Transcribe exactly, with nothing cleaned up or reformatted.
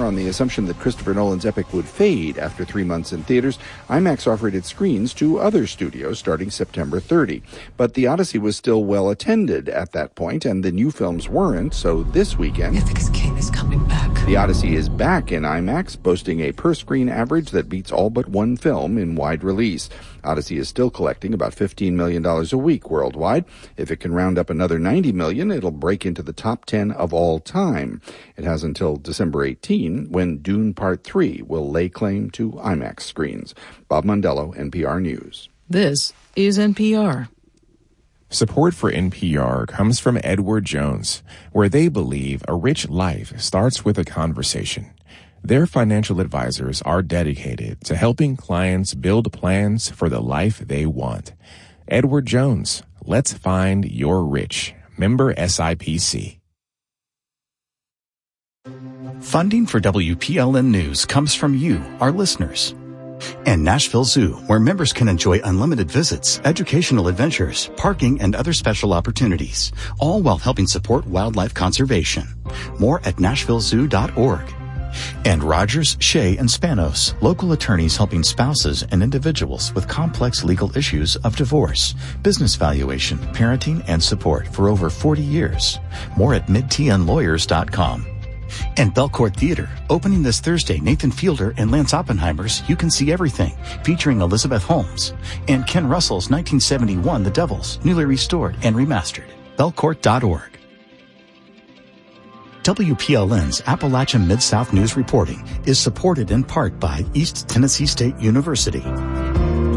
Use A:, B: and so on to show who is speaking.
A: on the assumption that Christopher Nolan's epic would fade after three months in theaters, IMAX offered its screens to other studios starting September thirtieth. But the Odyssey was still well attended at that point, and the new films weren't, so this weekend...
B: Ithaca's king is coming back.
A: The Odyssey is back in IMAX, boasting a per-screen average that beats all but one film in wide release. Odyssey is still collecting about fifteen million dollars a week worldwide. If it can round up another ninety million dollars, it'll break into the top ten of all time. It has until December eighteenth, when Dune Part three will lay claim to IMAX screens. Bob Mondello, N P R News.
C: This is N P R.
D: Support for N P R comes from Edward Jones, where they believe a rich life starts with a conversation. Their financial advisors are dedicated to helping clients build plans for the life they want. Edward Jones, let's find your rich. Member S I P C.
E: Funding for W P L N News comes from you, our listeners. And Nashville Zoo, where members can enjoy unlimited visits, educational adventures, parking, and other special opportunities, all while helping support wildlife conservation. More at nashville zoo dot org. And Rogers, Shea, and Spanos, local attorneys helping spouses and individuals with complex legal issues of divorce, business valuation, parenting, and support for over forty years. More at mid t n lawyers dot com. And Belcourt Theater, opening this Thursday, Nathan Fielder and Lance Oppenheimer's You Can See Everything, featuring Elizabeth Holmes, and Ken Russell's nineteen seventy-one The Devils, newly restored and remastered. belcourt dot org. W P L N's Appalachian Mid-South News reporting is supported in part by East Tennessee State University.